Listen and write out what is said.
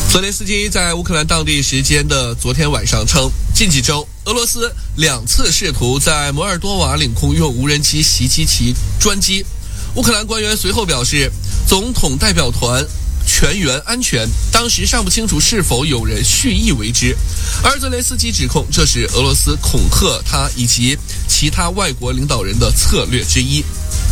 泽连斯基在乌克兰当地时间的昨天晚上称，近几周俄罗斯2次试图在摩尔多瓦领空用无人机袭击其专机。乌克兰官员随后表示，总统代表团全员安全，当时尚不清楚是否有人蓄意为之。而泽连斯基指控这是俄罗斯恐吓他以及其他外国领导人的策略之一。